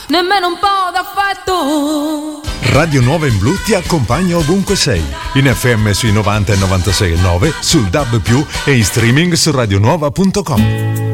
nemmeno un po' d'affetto. Radio Nuova in Blu ti accompagna ovunque sei, in FM sui 90 e 96,9, sul DAB+, e in streaming su radionuova.com.